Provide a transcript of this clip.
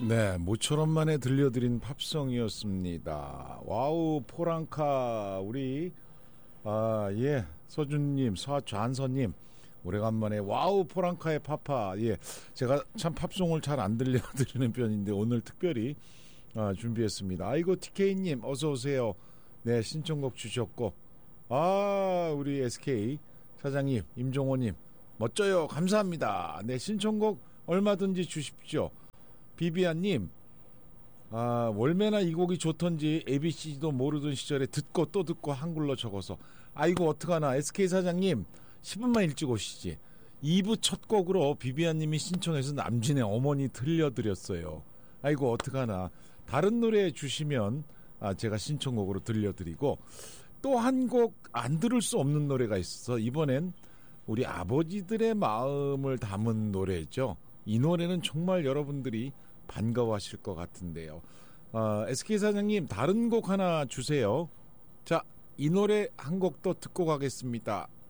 네, 모처럼 만에 들려드린 팝송이었습니다. 와우, 포랑카, 우리, 서준님, 좌한서님, 오래간만에, 와우, 포랑카의 파파. 예, 제가 참 팝송을 잘 안 들려드리는 편인데, 오늘 특별히, 준비했습니다. 아이고, TK님, 어서오세요. 네, 신청곡 주셨고, 우리 SK 사장님, 임종호님, 멋져요. 감사합니다. 네, 신청곡 얼마든지 주십시오. 비비안님, 월매나 이 곡이 좋던지 ABC도 모르던 시절에 듣고 또 듣고 한글로 적어서 아이고 어떡하나. SK 사장님 10분만 일찍 오시지. 2부 첫 곡으로 비비안님이 신청해서 남진의 어머니 들려드렸어요. 아이고 어떡하나. 다른 노래 주시면 제가 신청곡으로 들려드리고, 또 한 곡 안 들을 수 없는 노래가 있어서 이번엔 우리 아버지들의 마음을 담은 노래죠. 이 노래는 정말 여러분들이 반가워하실 것 같은데요. SK 사장님, 다른 곡 하나 주세요. 자, 이 노래 한 곡 더 듣고 가겠습니다.